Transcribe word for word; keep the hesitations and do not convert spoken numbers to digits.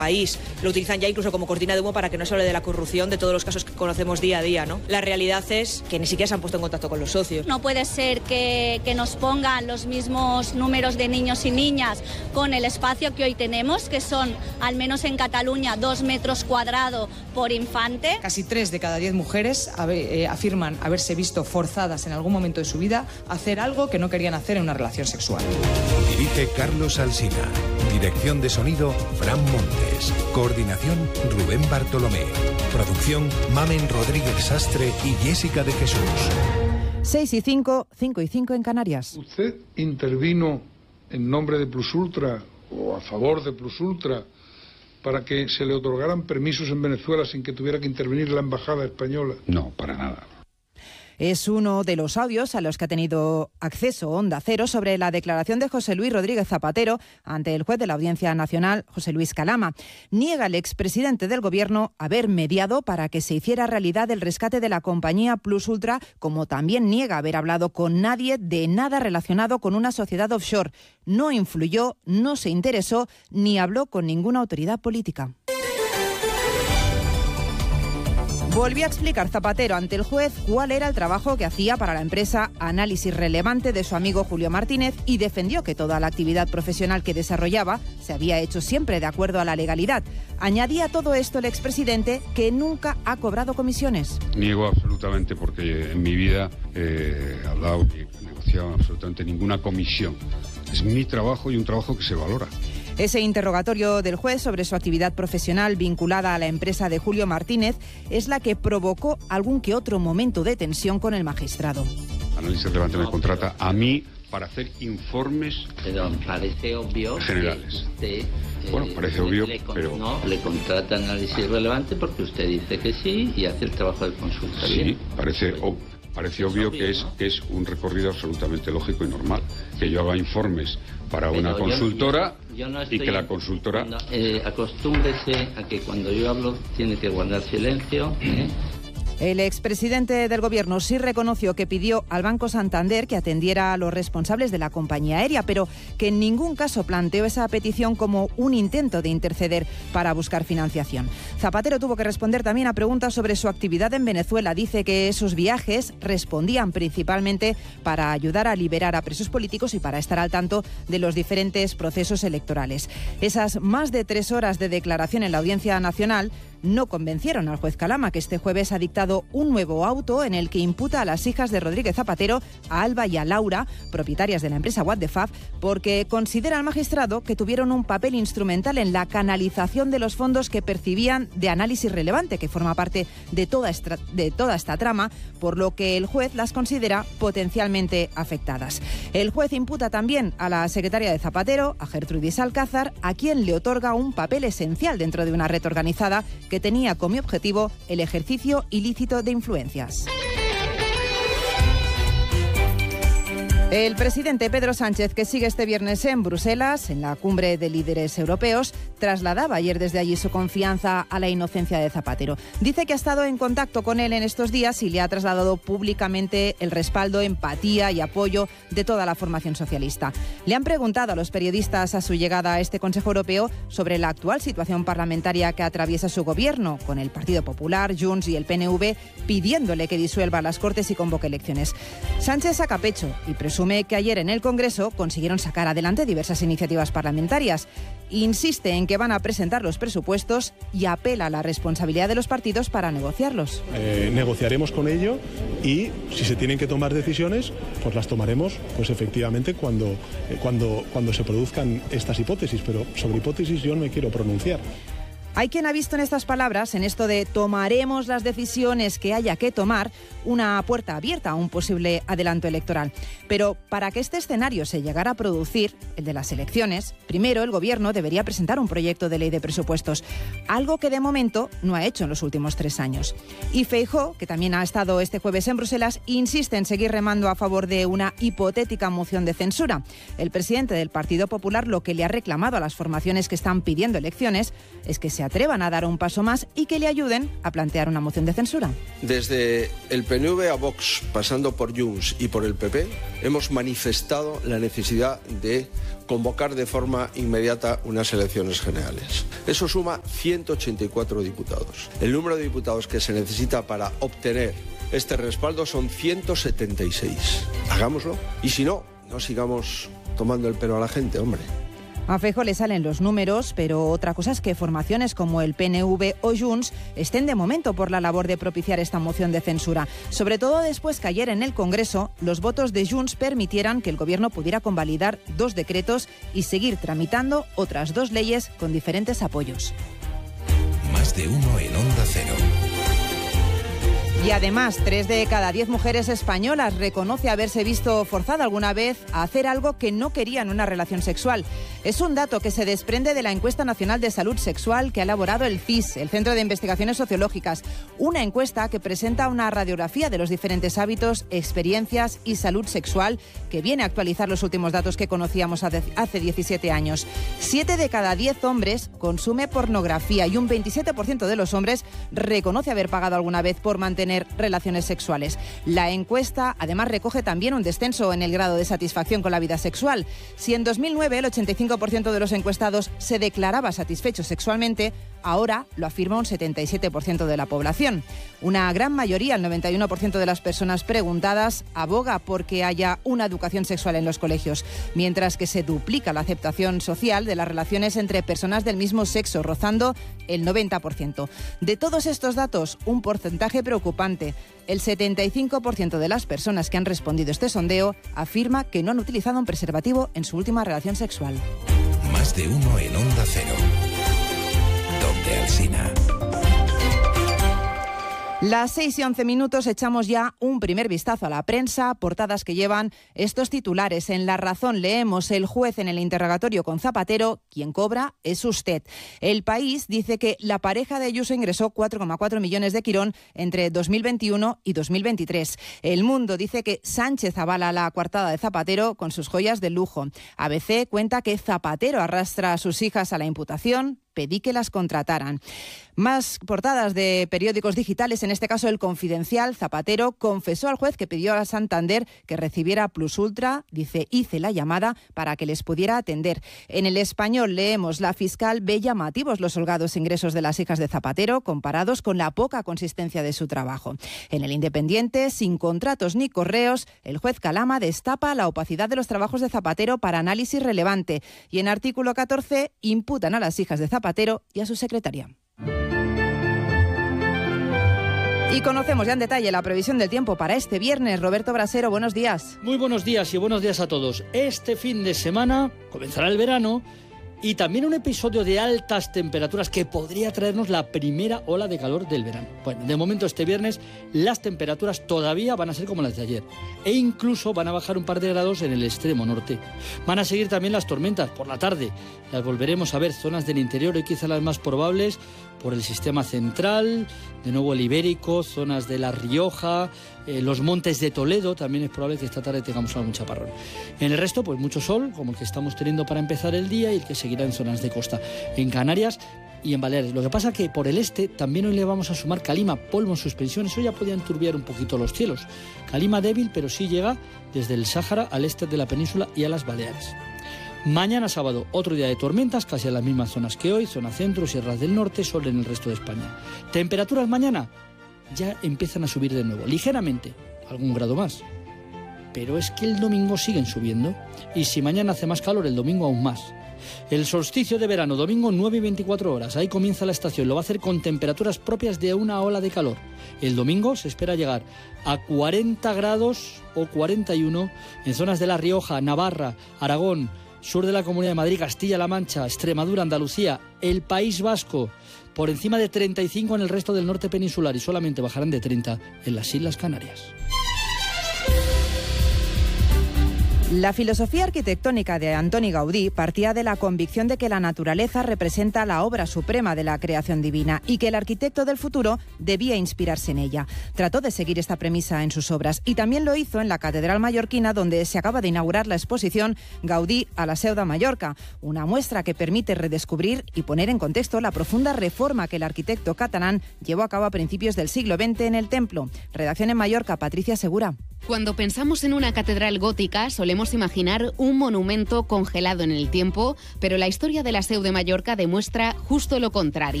país. Lo utilizan ya incluso como cortina de humo para que no se hable de la corrupción, de todos los casos que conocemos día a día, ¿no? La realidad es que ni siquiera se han puesto en contacto con los socios. No puede ser que, que nos pongan los mismos números de niños y niñas con el espacio que hoy tenemos, que son, al menos en Cataluña, dos metros cuadrados por infante. Casi tres de cada diez mujeres eh, afirman haberse visto forzadas en algún momento de su vida a hacer algo que no querían hacer en una relación sexual. Dirige Carlos Alsina. Dirección de sonido, Fran Montes. Coordinación, Rubén Bartolomé. Producción, Mamen Rodríguez Sastre y Jessica de Jesús. seis y cinco, cinco y cinco en Canarias. ¿Usted intervino en nombre de Plus Ultra o a favor de Plus Ultra para que se le otorgaran permisos en Venezuela sin que tuviera que intervenir la embajada española? No, para nada. Es uno de los audios a los que ha tenido acceso Onda Cero sobre la declaración de José Luis Rodríguez Zapatero ante el juez de la Audiencia Nacional, José Luis Calama. Niega el expresidente del Gobierno haber mediado para que se hiciera realidad el rescate de la compañía Plus Ultra, como también niega haber hablado con nadie de nada relacionado con una sociedad offshore. No influyó, no se interesó ni habló con ninguna autoridad política. Volvió a explicar Zapatero ante el juez cuál era el trabajo que hacía para la empresa Análisis Relevante de su amigo Julio Martínez y defendió que toda la actividad profesional que desarrollaba se había hecho siempre de acuerdo a la legalidad. Añadía a todo esto el expresidente que nunca ha cobrado comisiones. Niego absolutamente porque en mi vida he hablado ni negociado absolutamente ninguna comisión. Es mi trabajo y un trabajo que se valora. Ese interrogatorio del juez sobre su actividad profesional vinculada a la empresa de Julio Martínez es la que provocó algún que otro momento de tensión con el magistrado. Análisis Relevante me contrata a mí para hacer informes Perdón, parece obvio generales. Que usted, bueno, parece obvio, le, pero... No, le contrata Análisis Relevante porque usted dice que sí y hace el trabajo de consulta. Sí, ¿bien? parece obvio. Parece obvio, obvio que es, ¿no? que es un recorrido absolutamente lógico y normal. Que yo haga informes para Pero una consultora yo, yo, yo no estoy, y que la consultora... No, eh, acostúmbrese a que cuando yo hablo tiene que guardar silencio, ¿eh? El expresidente del Gobierno sí reconoció que pidió al Banco Santander que atendiera a los responsables de la compañía aérea, pero que en ningún caso planteó esa petición como un intento de interceder para buscar financiación. Zapatero tuvo que responder también a preguntas sobre su actividad en Venezuela. Dice que esos viajes respondían principalmente para ayudar a liberar a presos políticos y para estar al tanto de los diferentes procesos electorales. Esas más de tres horas de declaración en la Audiencia Nacional no convencieron al juez Calama, que este jueves ha dictado un nuevo auto en el que imputa a las hijas de Rodríguez Zapatero, a Alba y a Laura, propietarias de la empresa What the Fab, porque considera al magistrado que tuvieron un papel instrumental en la canalización de los fondos que percibían de Análisis Relevante, que forma parte de toda esta, de toda esta trama, por lo que el juez las considera potencialmente afectadas. El juez imputa también a la secretaria de Zapatero, a Gertrudis Alcázar, a quien le otorga un papel esencial dentro de una red organizada que tenía como objetivo el ejercicio ilícito de influencias. El presidente Pedro Sánchez, que sigue este viernes en Bruselas, en la cumbre de líderes europeos, trasladaba ayer desde allí su confianza a la inocencia de Zapatero. Dice que ha estado en contacto con él en estos días y le ha trasladado públicamente el respaldo, empatía y apoyo de toda la formación socialista. Le han preguntado a los periodistas a su llegada a este Consejo Europeo sobre la actual situación parlamentaria que atraviesa su gobierno, con el Partido Popular, Junts y el P N V pidiéndole que disuelva las Cortes y convoque elecciones. Sánchez saca pecho y presume que ayer en el Congreso consiguieron sacar adelante diversas iniciativas parlamentarias. Insiste en que van a presentar los presupuestos y apela a la responsabilidad de los partidos para negociarlos. Eh, negociaremos con ello y si se tienen que tomar decisiones, pues las tomaremos pues efectivamente cuando, eh, cuando, cuando se produzcan estas hipótesis, pero sobre hipótesis yo no me quiero pronunciar. Hay quien ha visto en estas palabras, en esto de tomaremos las decisiones que haya que tomar, una puerta abierta a un posible adelanto electoral. Pero para que este escenario se llegara a producir, el de las elecciones, primero el Gobierno debería presentar un proyecto de ley de presupuestos, algo que de momento no ha hecho en los últimos tres años. Y Feijóo, que también ha estado este jueves en Bruselas, insiste en seguir remando a favor de una hipotética moción de censura. El presidente del Partido Popular lo que le ha reclamado a las formaciones que están pidiendo elecciones es que se se atrevan a dar un paso más y que le ayuden a plantear una moción de censura. Desde el P N V a Vox, pasando por Junts y por el P P, hemos manifestado la necesidad de convocar de forma inmediata unas elecciones generales. Eso suma ciento ochenta y cuatro diputados. El número de diputados que se necesita para obtener este respaldo son ciento setenta y seis. Hagámoslo. Y si no, no sigamos tomando el pelo a la gente, hombre. A Feijóo le salen los números, pero otra cosa es que formaciones como el P N V o Junts estén de momento por la labor de propiciar esta moción de censura. Sobre todo después que ayer en el Congreso los votos de Junts permitieran que el Gobierno pudiera convalidar dos decretos y seguir tramitando otras dos leyes con diferentes apoyos. Más de uno en Onda Cero. Y además, tres de cada diez mujeres españolas reconoce haberse visto forzada alguna vez a hacer algo que no quería en una relación sexual. Es un dato que se desprende de la Encuesta Nacional de Salud Sexual que ha elaborado el C I S, el Centro de Investigaciones Sociológicas. Una encuesta que presenta una radiografía de los diferentes hábitos, experiencias y salud sexual que viene a actualizar los últimos datos que conocíamos hace diecisiete años. Siete de cada diez hombres consume pornografía y un veintisiete por ciento de los hombres reconoce haber pagado alguna vez por mantener relaciones sexuales. La encuesta además recoge también un descenso en el grado de satisfacción con la vida sexual. Si en dos mil nueve el ochenta y cinco por ciento de los encuestados se declaraba satisfecho sexualmente, ahora lo afirma un setenta y siete por ciento de la población. Una gran mayoría, el noventa y uno por ciento de las personas preguntadas, aboga porque haya una educación sexual en los colegios, mientras que se duplica la aceptación social de las relaciones entre personas del mismo sexo, rozando el noventa por ciento. De todos estos datos, un porcentaje preocupante. El setenta y cinco por ciento de las personas que han respondido a este sondeo afirma que no han utilizado un preservativo en su última relación sexual. Más de uno en Onda Cero. Donde Alsina. Las seis y once minutos echamos ya un primer vistazo a la prensa, portadas que llevan estos titulares. En La Razón leemos: el juez en el interrogatorio con Zapatero, quien cobra es usted. El País dice que la pareja de Ayuso ingresó cuatro coma cuatro millones de Quirón entre dos mil veintiuno y dos mil veintitrés. El Mundo dice que Sánchez avala la coartada de Zapatero con sus joyas de lujo. A B C cuenta que Zapatero arrastra a sus hijas a la imputación. Pedí que las contrataran. Más portadas de periódicos digitales, en este caso El Confidencial. Zapatero confesó al juez que pidió a Santander que recibiera Plus Ultra. Dice, hice la llamada para que les pudiera atender. En El Español leemos: la fiscal ve llamativos los holgados ingresos de las hijas de Zapatero comparados con la poca consistencia de su trabajo. En El Independiente, sin contratos ni correos, el juez Calama destapa la opacidad de los trabajos de Zapatero para análisis relevante. Y en Artículo catorce, imputan a las hijas de Zapatero Zapatero y a su secretaria. Y conocemos ya en detalle la previsión del tiempo para este viernes. Roberto Brasero, buenos días. Muy buenos días y buenos días a todos. Este fin de semana comenzará el verano y también un episodio de altas temperaturas que podría traernos la primera ola de calor del verano. Bueno, de momento este viernes las temperaturas todavía van a ser como las de ayer e incluso van a bajar un par de grados en el extremo norte. Van a seguir también las tormentas por la tarde. Las volveremos a ver zonas del interior y quizá las más probables por el sistema central, de nuevo el Ibérico, zonas de La Rioja, eh, los montes de Toledo. También es probable que esta tarde tengamos algún chaparrón. En el resto, pues mucho sol, como el que estamos teniendo para empezar el día y el que seguirá en zonas de costa. En Canarias y en Baleares. Lo que pasa que por el este también hoy le vamos a sumar calima, polvo en suspensión. Eso ya podía enturbiar un poquito los cielos. Calima débil, pero sí llega desde el Sáhara al este de la península y a las Baleares. Mañana sábado, otro día de tormentas, casi en las mismas zonas que hoy, zona centro, sierras del norte, sol en el resto de España. Temperaturas mañana ya empiezan a subir de nuevo, ligeramente, algún grado más. Pero es que el domingo siguen subiendo, y si mañana hace más calor, el domingo aún más. El solsticio de verano, domingo nueve y veinticuatro horas, ahí comienza la estación, lo va a hacer con temperaturas propias de una ola de calor. El domingo se espera llegar a cuarenta grados o cuarenta y uno en zonas de La Rioja, Navarra, Aragón, sur de la Comunidad de Madrid, Castilla-La Mancha, Extremadura, Andalucía, el País Vasco, por encima de treinta y cinco en el resto del norte peninsular y solamente bajarán de treinta en las Islas Canarias. La filosofía arquitectónica de Antoni Gaudí partía de la convicción de que la naturaleza representa la obra suprema de la creación divina y que el arquitecto del futuro debía inspirarse en ella. Trató de seguir esta premisa en sus obras y también lo hizo en la Catedral Mallorquina, donde se acaba de inaugurar la exposición Gaudí a la Seu de Mallorca, una muestra que permite redescubrir y poner en contexto la profunda reforma que el arquitecto catalán llevó a cabo a principios del siglo veinte en el templo. Redacción en Mallorca, Patricia Segura. Cuando pensamos en una catedral gótica, solemos imaginar un monumento congelado en el tiempo, pero la historia de la Seu de Mallorca demuestra justo lo contrario.